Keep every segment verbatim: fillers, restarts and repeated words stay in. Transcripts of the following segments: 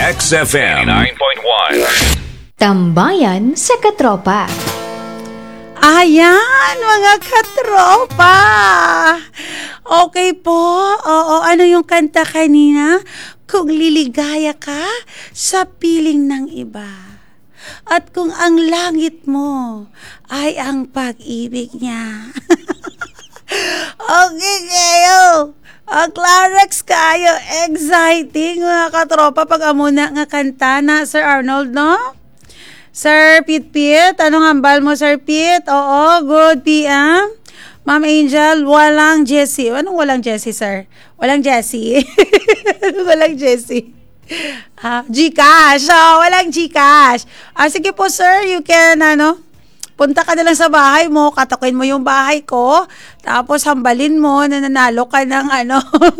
X F M nine point one. Tambayan sa Katropa. Ayan, mga katropa! Okay po, oo, ano yung kanta kanina? Kung liligaya ka sa piling ng iba. At kung ang langit mo ay ang pag-ibig niya. Okay kayo! Ang Clarex kayo, exciting mga katropa pag amuna nga kanta na Sir Arnold, no? Sir Pit Pit, anong hambal mo, Sir Pit? Oo, good P M. Ma'am Angel, walang Jessie. Anong walang Jessie, sir? Walang Jessie. Walang Jessie. Ah, Gcash. Oh, walang Gcash. Ah, sige po, sir, you can, ano, punta ka na lang sa bahay mo, katakin mo yung bahay ko, tapos hambalin mo na nanalo ka ng, ano,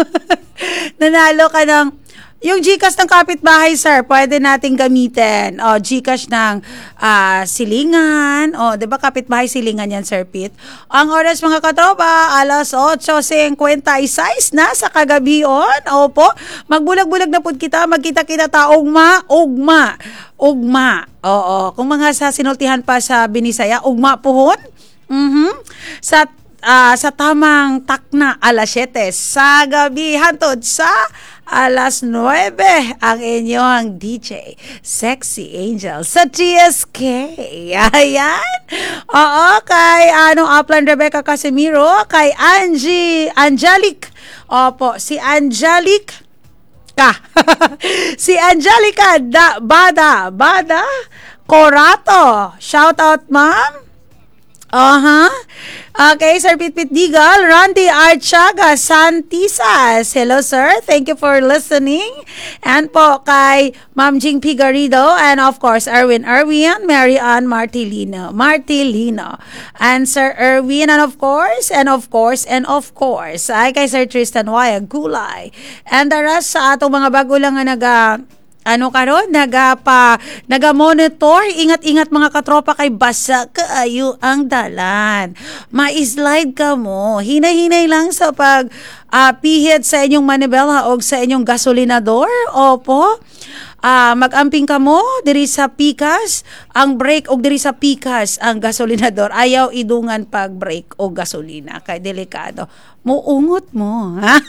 nanalo ka ng, yung Gcash ng kapitbahay, sir, pwede nating gamitin. O, Gcash ng uh, silingan. O, di ba kapitbahay silingan yan, Sir Pete? Ang oras, mga katropa, alas eight fifty-six na sa kagabion. Opo, magbulag-bulag na po kita, magkita-kita ta, ugma, ugma, ugma. Oo, kung mga sa sinultihan pa sa Binisaya, ugma puhon. Mm-hmm. Sa Uh, sa tamang takna alas siyete sa gabi hantod sa alas nuwebe ang inyong D J Sexy Angel sa T S K. Ayan. Oo, kay ano Upland Rebecca Casimiro, kay Angie Angelic. Opo, si Angelic ka. Si Angelica da, Bada Bada Corato. Shout out, ma'am. Uh-huh. Okay, Sir Pitpit Digal, Randy Archaga Santisas. Hello, sir. Thank you for listening. And po kay Ma'am Jing P. Garrido and of course, Erwin Erwin, Mary Ann Martilino. Martilino. And Sir Erwin and of course, and of course, and of course, ay kay Sir Tristan Waya Gulay. And the rest sa atong mga bago lang nga naga ano karon nagapa naga-monitor, ingat-ingat mga katropa kay basa kaayo ang dalan. Ma-slide ka mo. Hinay-hinay lang sa pag uh, pihit sa inyong manibela o sa inyong gasolinador. Opo. Uh, mag-amping ka mo diri sa pikas ang brake o diri sa pikas ang gasolinador. Ayaw idungan pag brake o gasolina kay delikado. Muungot mo. Ha?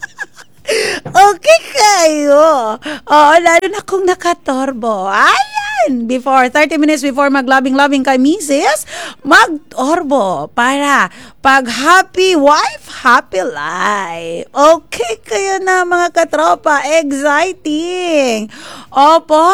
Okay kayo. Oo, lalo na kung nakatorbo. Ayan! Before, thirty minutes before mag-loving-loving kay misis, mag-torbo para pag happy wife, happy life. Okay kayo na mga katropa. Exciting. Opo.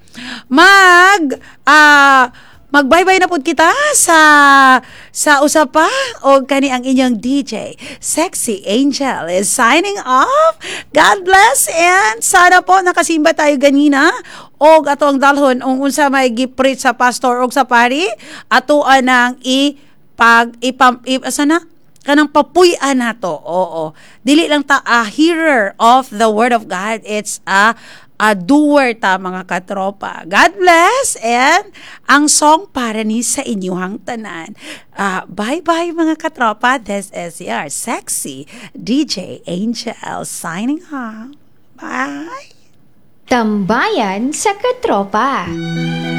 Mag, ah, uh, Magbaybay na po kita sa sa usapa o kani ang inyong D J Sexy Angel is signing off. God bless and sana po nakasimba tayo ganina og ato ang dalhon ung unsa may giprit sa pastor og sa pari ato anang i pag ipam i, sana kanang papuy-an nato. Oo. Dili lang ta a hearer of the word of God, it's a a doer ta mga katropa. God bless and ang song para ni sa inyong tanan. Uh, bye-bye mga katropa. This is your sexy D J Angel signing off. Bye! Tambayan sa Katropa.